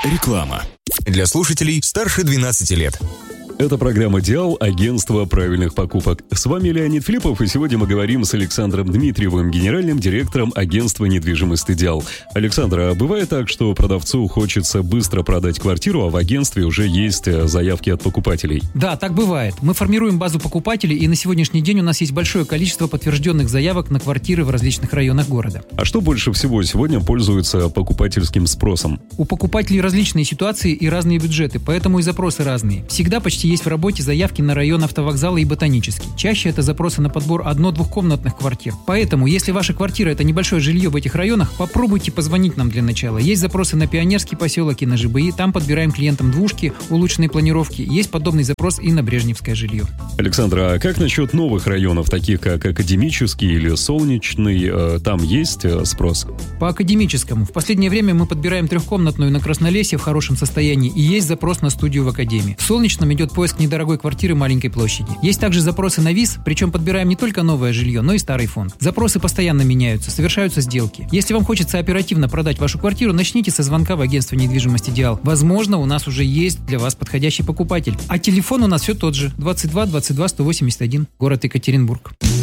Реклама. Для слушателей старше 12 лет. Это программа «Диал», агентство правильных покупок. С вами Леонид Филиппов, и сегодня мы говорим с Александром Дмитриевым, генеральным директором агентства недвижимости «Диал». Александр, а бывает так, что продавцу хочется быстро продать квартиру, а в агентстве уже есть заявки от покупателей? Да, так бывает. Мы формируем базу покупателей, и на сегодняшний день у нас есть большое количество подтвержденных заявок на квартиры в различных районах города. А что больше всего сегодня пользуется покупательским спросом? У покупателей различные ситуации и разные бюджеты, поэтому и запросы разные. Всегда почти есть в работе заявки на район Автовокзала и Ботанический. Чаще это запросы на подбор одно-двухкомнатных квартир. Поэтому, если ваша квартира – это небольшое жилье в этих районах, попробуйте позвонить нам для начала. Есть запросы на Пионерский поселок и на ЖБИ, там подбираем клиентам двушки, улучшенной планировки. Есть подобный запрос и на Брежневское жилье. Александр, а как насчет новых районов, таких как Академический или Солнечный? Там есть спрос? По Академическому. В последнее время мы подбираем трехкомнатную на Краснолесье в хорошем состоянии, и есть запрос на студию в Академии. В Солнечном идет поиск недорогой квартиры маленькой площади. Есть также запросы на ВИЗ, причем подбираем не только новое жилье, но и старый фонд. Запросы постоянно меняются, совершаются сделки. Если вам хочется оперативно продать вашу квартиру, начните со звонка в агентство недвижимости «Диал». Возможно, у нас уже есть для вас подходящий покупатель. А телефон у нас все тот же: 22 22 181, город Екатеринбург.